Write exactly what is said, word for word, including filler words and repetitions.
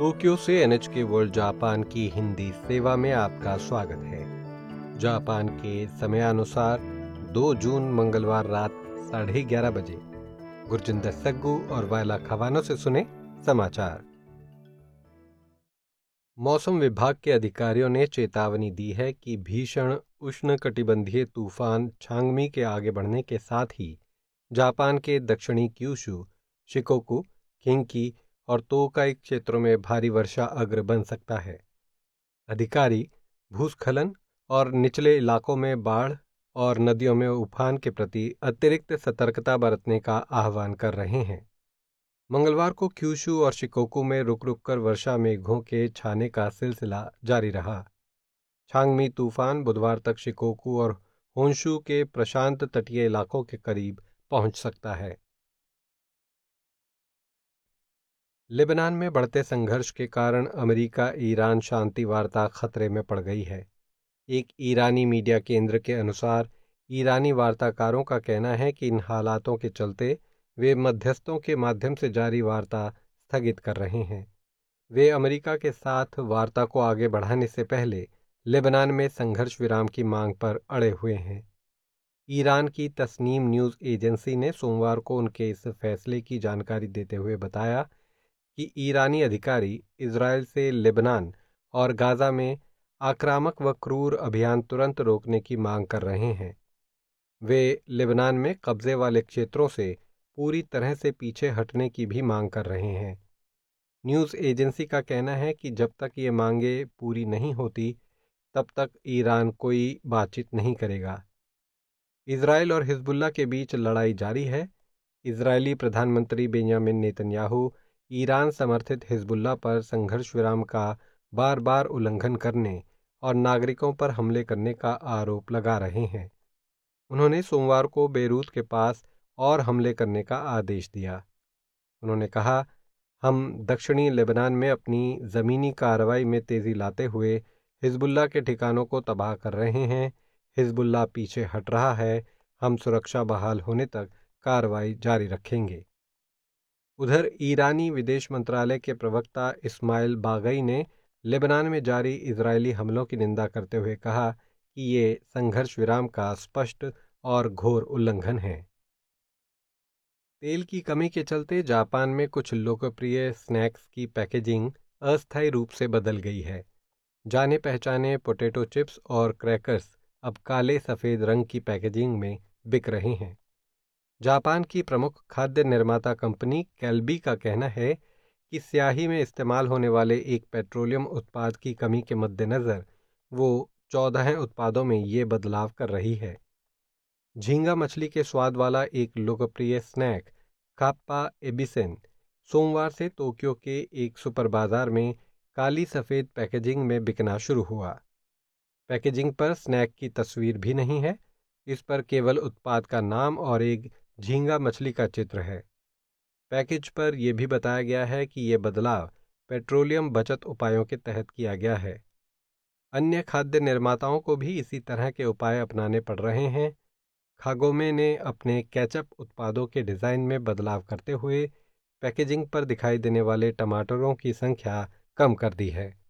Tokyo से NHK world Japan की हिंदी सेवा में आपका स्वागत है। जापान के समयानुसार दो जून मंगलवार रात साढ़े ग्यारह बजे गुरजिंदर सग्गू और वायला खवानो से सुने समाचार। मौसम विभाग के अधिकारियों ने चेतावनी दी है कि भीषण उष्णकटिबंधीय तूफान छांगमी के आगे बढ़ने के साथ ही जापान के दक्षिणी क्यूशू, शिकोकू, किंकी और तोकाई क्षेत्रों में भारी वर्षा अग्र बन सकता है। अधिकारी भूस्खलन और निचले इलाकों में बाढ़ और नदियों में उफान के प्रति अतिरिक्त सतर्कता बरतने का आह्वान कर रहे हैं। मंगलवार को क्यूशू और शिकोकू में रुक रुक कर वर्षा मेघों के छाने का सिलसिला जारी रहा। छांगमी तूफान बुधवार तक शिकोकू और होंशू के प्रशांत तटीय इलाकों के करीब पहुंच सकता है। लेबनान में बढ़ते संघर्ष के कारण अमेरिका ईरान शांति वार्ता खतरे में पड़ गई है। एक ईरानी मीडिया केंद्र के अनुसार ईरानी वार्ताकारों का कहना है कि इन हालातों के चलते वे मध्यस्थों के माध्यम से जारी वार्ता स्थगित कर रहे हैं। वे अमेरिका के साथ वार्ता को आगे बढ़ाने से पहले लेबनान में संघर्ष विराम की मांग पर अड़े हुए हैं। ईरान की तस्नीम न्यूज़ एजेंसी ने सोमवार को उनके इस फैसले की जानकारी देते हुए बताया कि ईरानी अधिकारी इजरायल से लेबनान और गाज़ा में आक्रामक व क्रूर अभियान तुरंत रोकने की मांग कर रहे हैं। वे लेबनान में कब्जे वाले क्षेत्रों से पूरी तरह से पीछे हटने की भी मांग कर रहे हैं। न्यूज़ एजेंसी का कहना है कि जब तक ये मांगें पूरी नहीं होती तब तक ईरान कोई बातचीत नहीं करेगा। इजरायल और हिजबुल्लाह के बीच लड़ाई जारी है। इजरायली प्रधानमंत्री बेंजामिन नेतन्याहू ईरान समर्थित हिजबुल्लाह पर संघर्ष विराम का बार बार उल्लंघन करने और नागरिकों पर हमले करने का आरोप लगा रहे हैं। उन्होंने सोमवार को बेरूत के पास और हमले करने का आदेश दिया। उन्होंने कहा, हम दक्षिणी लेबनान में अपनी ज़मीनी कार्रवाई में तेज़ी लाते हुए हिजबुल्लाह के ठिकानों को तबाह कर रहे हैं। हिजबुल्लाह पीछे हट रहा है। हम सुरक्षा बहाल होने तक कार्रवाई जारी रखेंगे। उधर ईरानी विदेश मंत्रालय के प्रवक्ता इस्माइल बागई ने लेबनान में जारी इजरायली हमलों की निंदा करते हुए कहा कि ये संघर्ष विराम का स्पष्ट और घोर उल्लंघन है। तेल की कमी के चलते जापान में कुछ लोकप्रिय स्नैक्स की पैकेजिंग अस्थायी रूप से बदल गई है। जाने पहचाने पोटैटो चिप्स और क्रैकर्स अब काले सफ़ेद रंग की पैकेजिंग में बिक रहे हैं। जापान की प्रमुख खाद्य निर्माता कंपनी कैल्बी का कहना है कि स्याही में इस्तेमाल होने वाले एक पेट्रोलियम उत्पाद की कमी के मद्देनज़र वो चौदह उत्पादों में ये बदलाव कर रही है। झींगा मछली के स्वाद वाला एक लोकप्रिय स्नैक काप्पा एबिसेन सोमवार से टोक्यो के एक सुपर बाजार में काली सफ़ेद पैकेजिंग में बिकना शुरू हुआ। पैकेजिंग पर स्नैक की तस्वीर भी नहीं है। इस पर केवल उत्पाद का नाम और एक झींगा मछली का चित्र है। पैकेज पर यह भी बताया गया है कि यह बदलाव पेट्रोलियम बचत उपायों के तहत किया गया है। अन्य खाद्य निर्माताओं को भी इसी तरह के उपाय अपनाने पड़ रहे हैं। खागोमे ने अपने केचप उत्पादों के डिज़ाइन में बदलाव करते हुए पैकेजिंग पर दिखाई देने वाले टमाटरों की संख्या कम कर दी है।